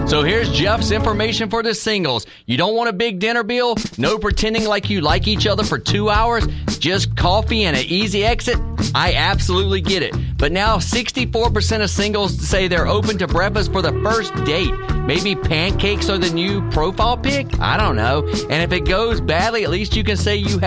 So here's Jeff's information for the singles. You don't want a big dinner bill? No pretending like you like each other for 2 hours? Just coffee and an easy exit? I absolutely get it. But now 64% of singles say they're open to breakfast for the first date. Maybe pancakes are the new profile pic? I don't know. And if it goes badly, at least you can say you